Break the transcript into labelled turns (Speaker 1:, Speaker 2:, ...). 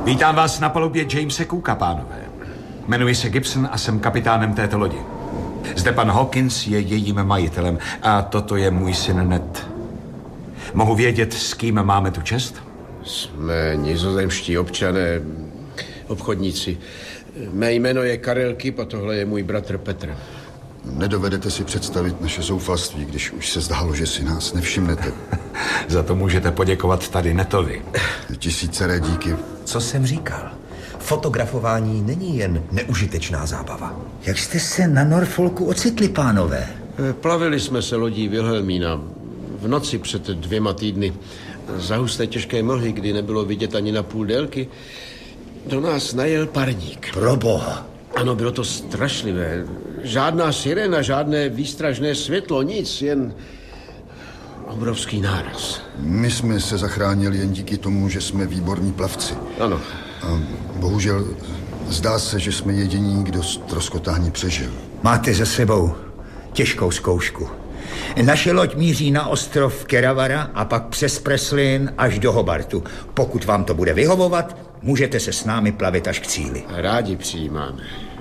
Speaker 1: Vítám vás na palubě Jamese Cooka, pánové. Jmenuji se Gibson a jsem kapitánem této lodi. Zde pan Hawkins je jejím majitelem a toto je můj syn Ned. Mohu vědět, s kým máme tu čest?
Speaker 2: Jsme nizozemští občané, obchodníci. Mé jméno je Karel Kip a tohle je můj bratr Petr.
Speaker 3: Nedovedete si představit naše zoufalství, když už se zdálo, že si nás nevšimnete.
Speaker 1: Za to můžete poděkovat tady Netovi.
Speaker 3: Tisíceré díky.
Speaker 4: Co jsem říkal? Fotografování není jen neužitečná zábava.
Speaker 5: Jak jste se na Norfolku ocitli, pánové?
Speaker 2: Plavili jsme se lodí Wilhelmína v noci před 2 týdny. Za husté těžké mlhy, kdy nebylo vidět ani na půl délky, do nás najel parník.
Speaker 5: Proboha.
Speaker 2: Ano, bylo to strašlivé. Žádná sirena, žádné výstražné světlo, nic, jen obrovský náraz.
Speaker 3: My jsme se zachránili jen díky tomu, že jsme výborní plavci.
Speaker 2: Ano.
Speaker 3: A bohužel zdá se, že jsme jediní, kdo ztroskotání přežil.
Speaker 5: Máte za sebou těžkou zkoušku. Naše loď míří na ostrov Keravara a pak přes Preslin až do Hobartu. Pokud vám to bude vyhovovat, můžete se s námi plavit až k cíli.
Speaker 2: Rádi přijímáme.